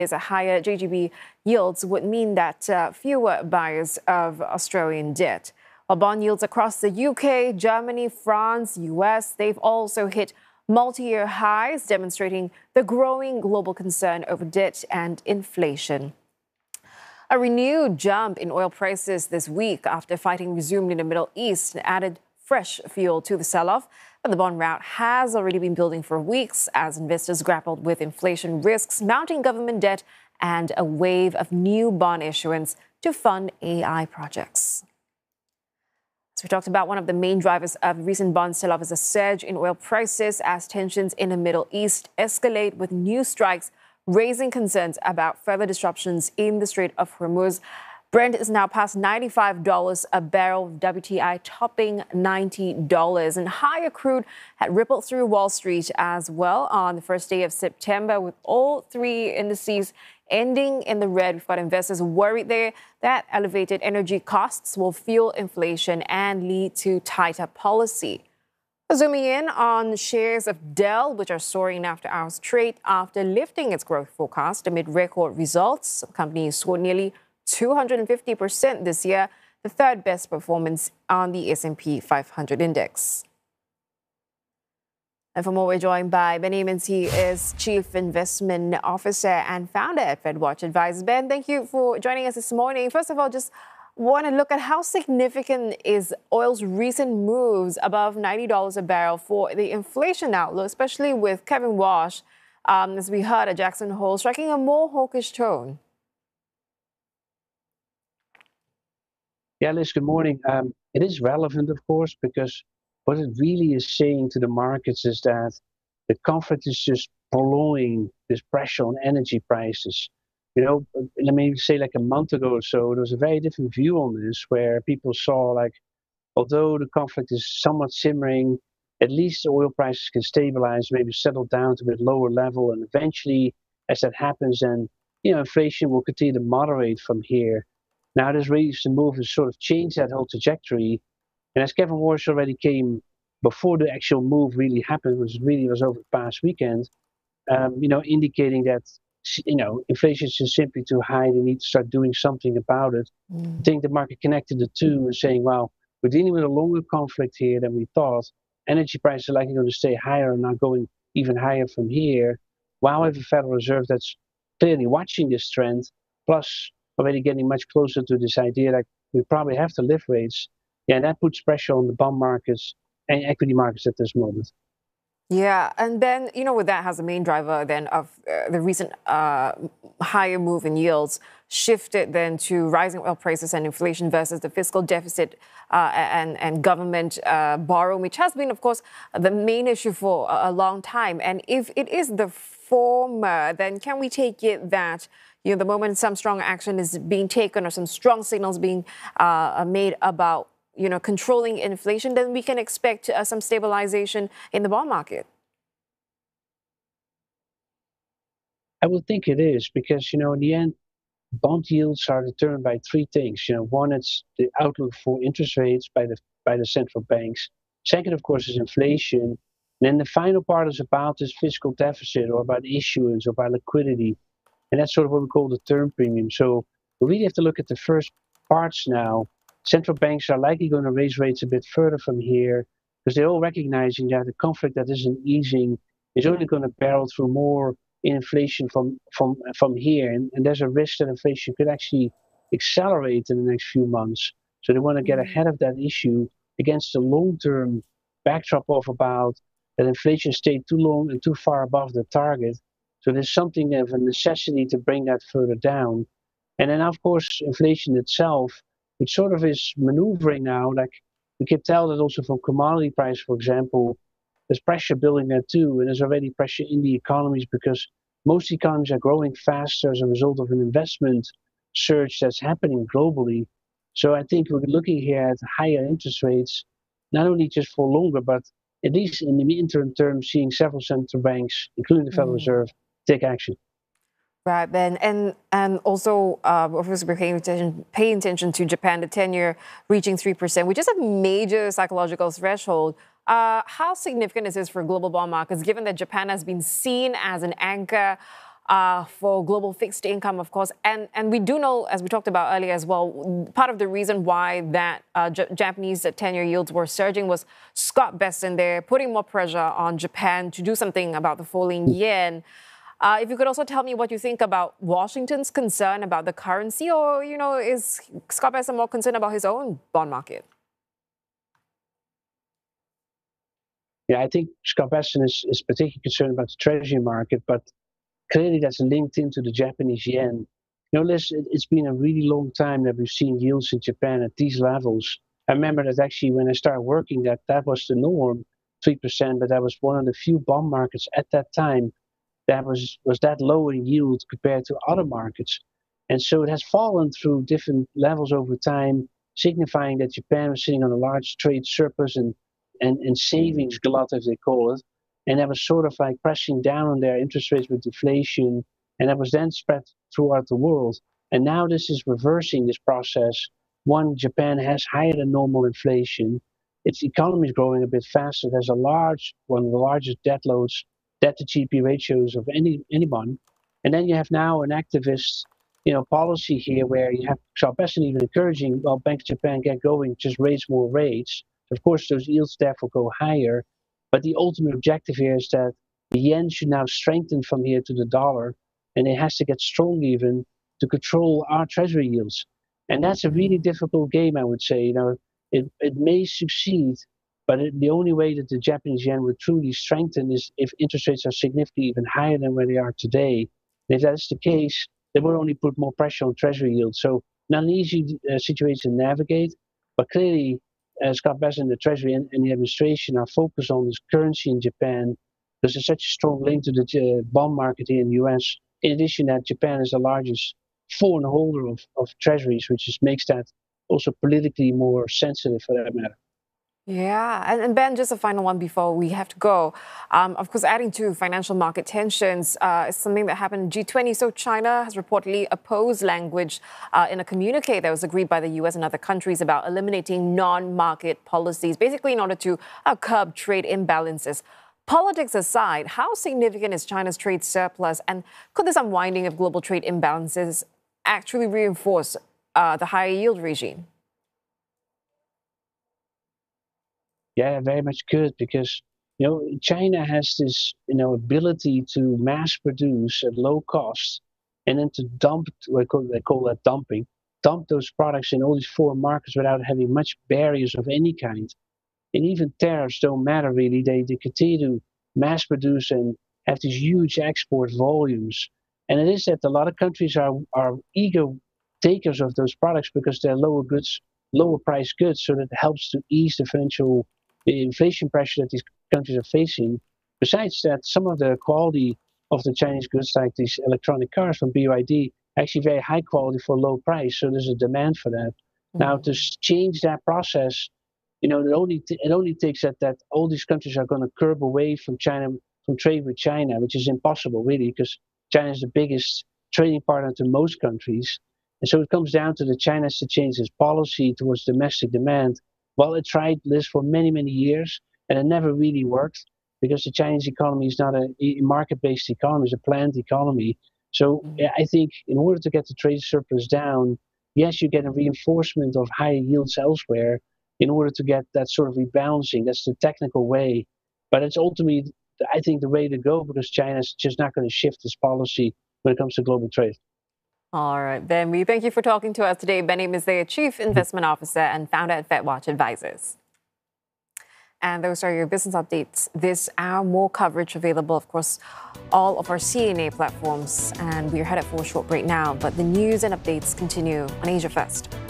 is a higher JGB yields would mean that fewer buyers of Australian debt. While bond yields across the UK, Germany, France, US, they've also hit multi-year highs, demonstrating the growing global concern over debt and inflation. A renewed jump in oil prices this week after fighting resumed in the Middle East added fresh fuel to the sell-off. But the bond rout has already been building for weeks as investors grappled with inflation risks, mounting government debt, and a wave of new bond issuance to fund AI projects. As we talked about, one of the main drivers of recent bond sell-off is a surge in oil prices as tensions in the Middle East escalate, with new strikes raising concerns about further disruptions in the Strait of Hormuz. Brent is now past $95 a barrel, WTI topping $90. And higher crude had rippled through Wall Street as well on the first day of September, with all three indices ending in the red. We've got investors worried there that elevated energy costs will fuel inflation and lead to tighter policy. Zooming in on shares of Dell, which are soaring after hours trade after lifting its growth forecast amid record results. The company soared nearly 250% this year, the third best performance on the S&P 500 index. And for more, we're joined by Ben Emons. He is Chief Investment Officer and founder at FedWatch Advisors. Ben, thank you for joining us this morning. First of all, just want to look at how significant is oil's recent moves above $90 a barrel for the inflation outlook, especially with Kevin Walsh, as we heard at Jackson Hole, striking a more hawkish tone. Yeah, Liz, good morning. It is relevant, of course, because what it really is saying to the markets is that the conflict is just prolonging this pressure on energy prices. You know, let me say like a month ago or so, there was a very different view on this, where people saw like, although the conflict is somewhat simmering, at least the oil prices can stabilize, maybe settle down to a bit lower level. And eventually, as that happens, then, you know, inflation will continue to moderate from here. Now, this recent move has sort of changed that whole trajectory. And as Kevin Walsh already came before the actual move really happened, which really was over the past weekend, you know, indicating that, you know, inflation is just simply too high. They need to start doing something about it. I think the market connected the two and saying, well, we're dealing with a longer conflict here than we thought. Energy prices are likely going to stay higher and not going even higher from here. While we have a Federal Reserve that's clearly watching this trend, plus already getting much closer to this idea that we probably have to lift rates. Yeah, and that puts pressure on the bond markets and equity markets at this moment. Yeah, and then, you know, with that as the main driver then of the recent higher move in yields shifted then to rising oil prices and inflation versus the fiscal deficit and government borrowing, which has been, of course, the main issue for a long time. And if it is the former, then can we take it that, you know, the moment some strong action is being taken or some strong signals being made about, you know, controlling inflation, then we can expect some stabilization in the bond market? I would think it is because, you know, in the end, bond yields are determined by three things. You know, one, it's the outlook for interest rates by the central banks. Second, of course, is inflation. And then the final part is about this fiscal deficit or about issuance or about liquidity. And that's sort of what we call the term premium. So we really have to look at the first parts now. Central banks are likely going to raise rates a bit further from here because they're all recognizing that the conflict that isn't easing is only going to barrel through more inflation from here. And there's a risk that inflation could actually accelerate in the next few months. So they want to get ahead of that issue against the long-term backdrop of about that inflation stayed too long and too far above the target. So there's something of a necessity to bring that further down. And then, of course, inflation itself, which sort of is maneuvering now, like we can tell that also from commodity price, for example, there's pressure building there too. And there's already pressure in the economies because most economies are growing faster as a result of an investment surge that's happening globally. So I think we're looking here at higher interest rates, not only just for longer, but at least in the interim term, seeing several central banks, including the Federal Reserve, take action. Right, Ben. And also, of course, we're paying attention to Japan, the 10-year reaching 3%, which is a major psychological threshold. How significant is this for global bond markets, given that Japan has been seen as an anchor for global fixed income, of course. And we do know, as we talked about earlier as well, part of the reason why that Japanese 10-year yields were surging was Scott Bessent there putting more pressure on Japan to do something about the falling yen. If you could also tell me what you think about Washington's concern about the currency, or, is Scott Bessent more concerned about his own bond market? Yeah, I think Scott Bessent is particularly concerned about the treasury market, but clearly that's linked into the Japanese yen. Liz, it's been a really long time that we've seen yields in Japan at these levels. I remember that actually when I started working, that was the norm, 3%, but that was one of the few bond markets at that time that was that low in yield compared to other markets. And so it has fallen through different levels over time, signifying that Japan was sitting on a large trade surplus and savings glut, as they call it. And that was sort of like pressing down on their interest rates with deflation. And that was then spread throughout the world. And now this is reversing this process. One, Japan has higher than normal inflation. Its economy is growing a bit faster. There's one of the largest debt to GDP ratios of anyone. And then you have now an activist, policy here where you have Scott Bessent even encouraging, well, Bank of Japan get going, just raise more rates. Of course, those yields therefore go higher. But the ultimate objective here is that the yen should now strengthen from here to the dollar, and it has to get strong even to control our treasury yields. And that's a really difficult game, I would say. It may succeed, but the only way that the Japanese yen would truly strengthen is if interest rates are significantly even higher than where they are today. And if that's the case, they will only put more pressure on treasury yields. So not an easy situation to navigate, but clearly Scott Bessent, the Treasury and the administration are focused on this currency in Japan because there's such a strong link to the bond market here in the US. In addition, that Japan is the largest foreign holder of treasuries, which just makes that also politically more sensitive for that matter. Yeah, and Ben, just a final one before we have to go. Of course, adding to financial market tensions is something that happened in G20. So China has reportedly opposed language in a communique that was agreed by the US and other countries about eliminating non-market policies, basically in order to curb trade imbalances. Politics aside, how significant is China's trade surplus, and could this unwinding of global trade imbalances actually reinforce the higher yield regime? Yeah, very much could, because China has this ability to mass produce at low cost and then to dump, they call that dumping, dump those products in all these foreign markets without having much barriers of any kind. And even tariffs don't matter really. They continue to mass produce and have these huge export volumes. And it is that a lot of countries are eager takers of those products because they're lower price goods, so that helps to ease the inflation pressure that these countries are facing. Besides that, some of the quality of the Chinese goods, like these electronic cars from BYD, actually very high quality for low price. So there's a demand for that. Mm-hmm. Now, to change that process, it only takes that all these countries are going to curb away from China, from trade with China, which is impossible really, because China is the biggest trading partner to most countries. And so it comes down to the China has to change its policy towards domestic demand. Well, it tried this for many, many years, and it never really worked because the Chinese economy is not a market-based economy, it's a planned economy. So I think in order to get the trade surplus down, yes, you get a reinforcement of higher yields elsewhere in order to get that sort of rebalancing. That's the technical way. But it's ultimately, I think, the way to go, because China's just not going to shift its policy when it comes to global trade. All right, Ben, we thank you for talking to us today. Benny Mezea, Chief Investment Officer and founder at FedWatch Advisors. And those are your business updates this hour. More coverage available, of course, all of our CNA platforms. And we're headed for a short break now, but the news and updates continue on Asia First.